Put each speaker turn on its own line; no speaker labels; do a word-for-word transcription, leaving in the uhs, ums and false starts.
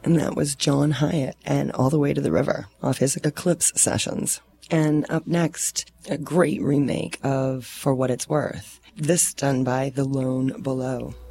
And that was John Hiatt and All the Way to the River off his Eclipse sessions. And up next, a great remake of For What It's Worth. This done by The Lone Below.